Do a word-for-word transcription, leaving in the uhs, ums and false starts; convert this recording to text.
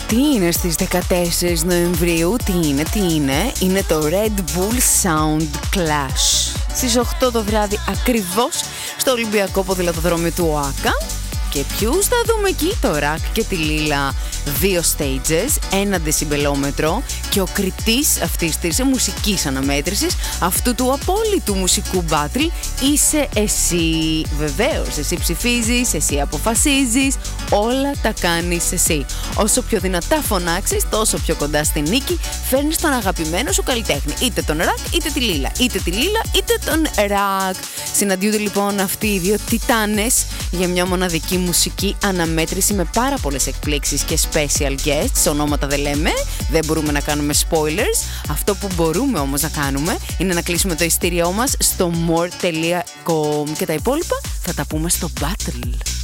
Τι είναι στις δεκατέσσερις Νοεμβρίου, τι είναι, τι είναι, είναι το Red Bull Sound Clash. Στις οκτώ το βράδυ ακριβώς στο Ολυμπιακό Ποδηλατοδρόμιο του ΟΑΚΑ. Και ποιους θα δούμε εκεί? Το Ρακ και τη Λίλα, δύο stages, ένα δεσιμπελόμετρο και ο κριτής αυτής της μουσικής αναμέτρησης, αυτού του απόλυτου μουσικού battle, είσαι εσύ. Βεβαίως, εσύ ψηφίζεις, εσύ αποφασίζεις, όλα τα κάνεις εσύ. Όσο πιο δυνατά φωνάξεις, τόσο πιο κοντά στη νίκη φέρνεις τον αγαπημένο σου καλλιτέχνη. Είτε τον Ρακ, είτε τη Λίλα, είτε τη Λίλα, είτε τον Ρακ. Συναντιούνται λοιπόν αυτοί οι δύο τιτάνες για μια μοναδική μουσική αναμέτρηση με πάρα πολλές εκπλήξεις και special guests. Ονόματα δεν λέμε, δεν μπορούμε να κάνουμε spoilers. Αυτό που μπορούμε όμως να κάνουμε είναι να κλείσουμε το ειστήριό μας στο more τελεία com και τα υπόλοιπα θα τα πούμε στο battle.